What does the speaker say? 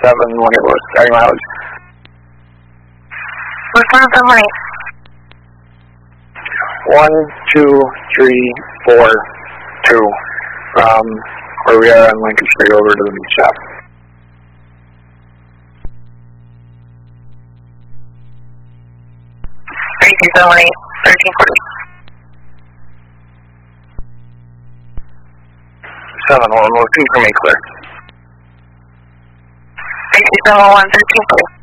when it was starting mileage. What's on the money? 12342 from where we are on Lincoln Street over to the meat shop. $32.18, 1340. 7112 from Eau Claire. 32.1, 1340.